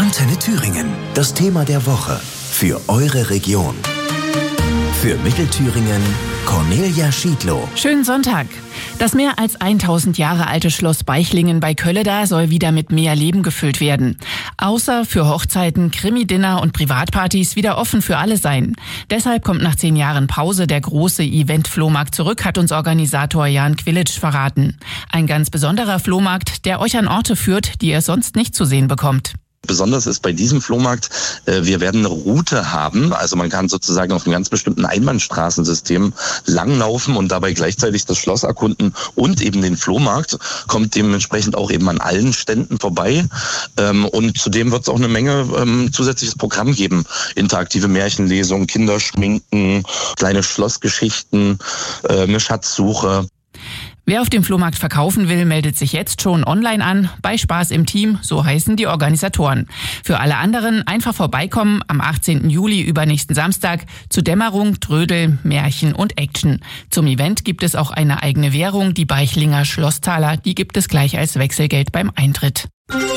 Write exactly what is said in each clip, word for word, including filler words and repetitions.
Antenne Thüringen, das Thema der Woche für eure Region. Für Mittelthüringen, Cornelia Schiedlow. Schönen Sonntag. Das mehr als tausend Jahre alte Schloss Beichlingen bei Kölleda soll wieder mit mehr Leben gefüllt werden. Außer für Hochzeiten, Krimi-Dinner und Privatpartys wieder offen für alle sein. Deshalb kommt nach zehn Jahren Pause der große Event-Flohmarkt zurück, hat uns Organisator Jan Quilic verraten. Ein ganz besonderer Flohmarkt, der euch an Orte führt, die ihr sonst nicht zu sehen bekommt. Besonders ist bei diesem Flohmarkt, äh, wir werden eine Route haben, also man kann sozusagen auf einem ganz bestimmten Einbahnstraßensystem langlaufen und dabei gleichzeitig das Schloss erkunden und eben den Flohmarkt, kommt dementsprechend auch eben an allen Ständen vorbei ähm, und zudem wird es auch eine Menge ähm, zusätzliches Programm geben, interaktive Märchenlesungen, Kinderschminken, kleine Schlossgeschichten, äh, eine Schatzsuche. Wer auf dem Flohmarkt verkaufen will, meldet sich jetzt schon online an, bei Spaß im Team, so heißen die Organisatoren. Für alle anderen einfach vorbeikommen am achtzehnten Juli, übernächsten Samstag, zu Dämmerung, Trödel, Märchen und Action. Zum Event gibt es auch eine eigene Währung, die Beichlinger Schlosstaler, die gibt es gleich als Wechselgeld beim Eintritt.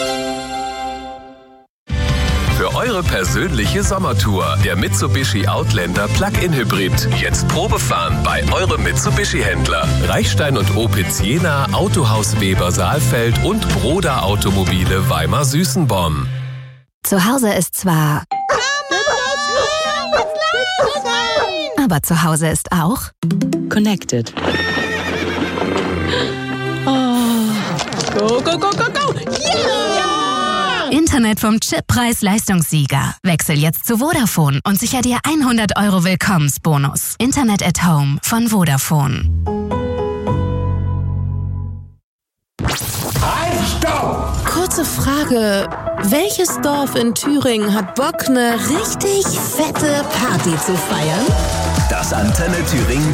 Für eure persönliche Sommertour. Der Mitsubishi Outlander Plug-in Hybrid. Jetzt Probefahren bei eurem Mitsubishi-Händler. Reichstein und Opitz Jena, Autohaus Weber Saalfeld und Broda Automobile Weimar-Süßenborn. Zu Hause ist zwar... Aber zu Hause ist auch... Connected. Oh. Go, go, go, go, go! Yeah! Internet vom Chip-Preis-Leistungssieger. Wechsel jetzt zu Vodafone und sicher dir hundert Euro Willkommensbonus. Internet at Home von Vodafone. Halt, stopp! Kurze Frage. Welches Dorf in Thüringen hat Bock, eine richtig fette Party zu feiern? Das Antenne Thüringen